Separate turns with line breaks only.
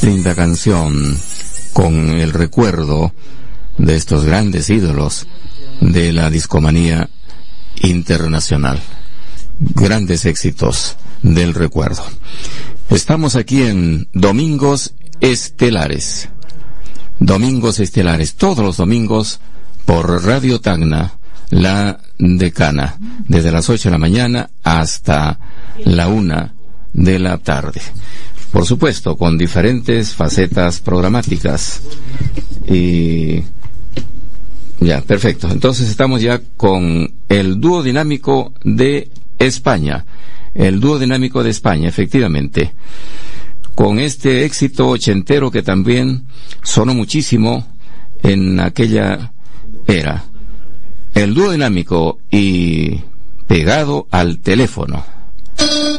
linda canción con el recuerdo de estos grandes ídolos de la discomanía internacional. Grandes éxitos del recuerdo. Estamos aquí en Domingos Estelares. Domingos Estelares, todos los domingos por Radio Tacna, la decana, desde las 8 de la mañana hasta la 1 de la tarde. Por supuesto, con diferentes facetas programáticas. Y ya, perfecto. Entonces estamos ya con el dúo dinámico de España. El dúo dinámico de España, efectivamente. Con este éxito ochentero que también sonó muchísimo en aquella era. El dúo dinámico y Pegado al Teléfono.